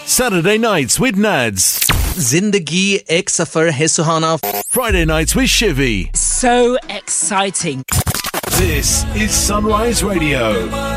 Saturday nights with Nads. जिंदगी एक सफर है सुहाना. Friday nights with Shivy. So exciting. This is Sunrise Radio.